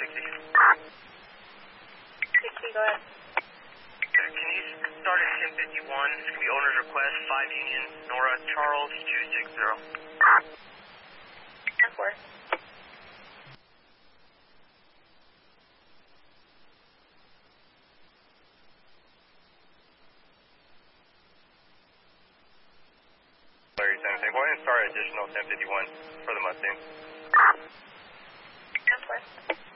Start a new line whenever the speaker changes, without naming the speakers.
60.
60, go ahead.
Can you start at 1051? It's going to be owner's request, 5 Union, Nora Charles 260.
10-4.
Larry, same thing. Go ahead and start additional 1051 for the Mustang.
10-4.